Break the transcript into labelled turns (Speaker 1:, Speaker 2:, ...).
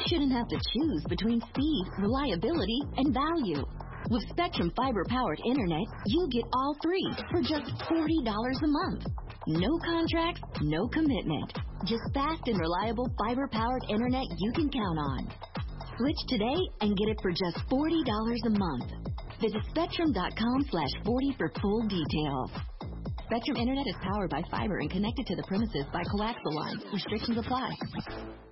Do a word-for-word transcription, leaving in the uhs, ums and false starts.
Speaker 1: shouldn't have to choose between speed, reliability, and value. With Spectrum fiber-powered internet, you get all three for just forty dollars a month. No contracts, no commitment. Just fast and reliable fiber-powered internet you can count on. Switch today and get it for just forty dollars a month. Visit spectrum.com slash 40 for full details. Spectrum Internet is powered by fiber and connected to the premises by coaxial lines. Restrictions apply.